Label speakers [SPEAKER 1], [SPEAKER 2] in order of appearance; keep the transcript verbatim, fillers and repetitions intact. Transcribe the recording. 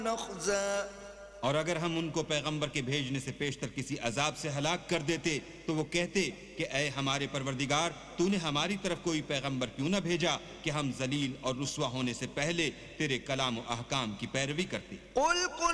[SPEAKER 1] और अगर हम उनको पैगंबर के भेजने से पेशतर किसी अजाब से हलाक कर देते तो वो कहते कि ऐ हमारे परवरदिगार, तूने हमारी तरफ कोई पैगंबर क्यों न भेजा कि हम जलील और रुस्वा होने से पहले तेरे कलाम और अहकाम की पैरवी करते।